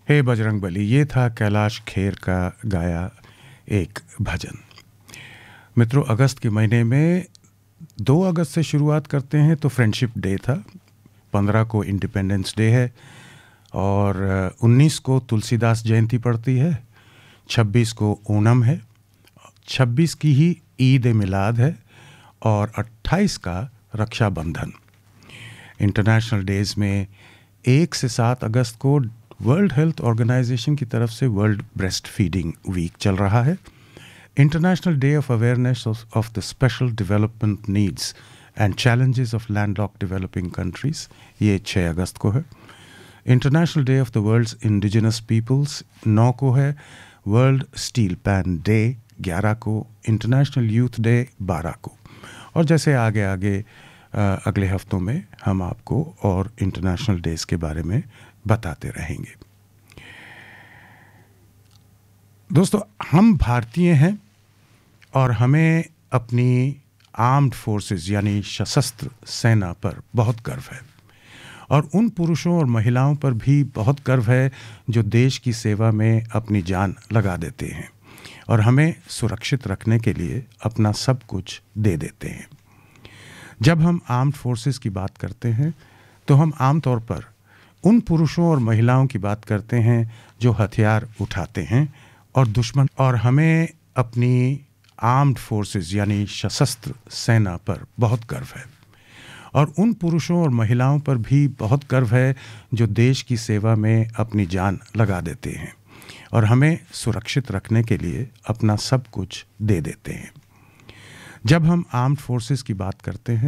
हे बजरंगबली, ये था कैलाश खेर का गाया एक भजन। मित्रों, अगस्त के महीने में 2 अगस्त से शुरुआत करते हैं तो फ्रेंडशिप डे था, 15 को इंडिपेंडेंस डे है और 19 को तुलसीदास जयंती पड़ती है, 26 को ओणम है, 26 की ही ईद ए मिलाद है और 28 का रक्षाबंधन। इंटरनेशनल डेज़ में 1 से 7 अगस्त को वर्ल्ड हेल्थ ऑर्गेनाइजेशन की तरफ से वर्ल्ड ब्रेस्ट फीडिंग वीक चल रहा है। International day of awareness of the special development needs and challenges of landlocked developing countries, ये 6 अगस्त को है। International day of the world's indigenous peoples 9 को है। वर्ल्ड स्टील पैन डे 11 को, इंटरनेशनल यूथ डे 12 को। और जैसे आगे आगे अगले हफ्तों में हम आपको और इंटरनेशनल डेज़ के बारे में बताते रहेंगे। दोस्तों, हम भारतीय हैं और हमें अपनी आर्म्ड फोर्सेस यानी सशस्त्र सेना पर बहुत गर्व है और उन पुरुषों और महिलाओं पर भी बहुत गर्व है जो देश की सेवा में अपनी जान लगा देते हैं और हमें सुरक्षित रखने के लिए अपना सब कुछ दे देते हैं। जब हम आर्म्ड फोर्सेस की बात करते हैं तो हम आमतौर पर उन पुरुषों और महिलाओं की बात करते हैं जो हथियार उठाते हैं और दुश्मन, और हमें अपनी आर्म्ड फोर्सेस यानी सशस्त्र सेना पर बहुत गर्व है और उन पुरुषों और महिलाओं पर भी बहुत गर्व है जो देश की सेवा में अपनी जान लगा देते हैं और हमें सुरक्षित रखने के लिए अपना सब कुछ दे देते हैं। जब हम आर्म्ड फोर्सेस की बात करते हैं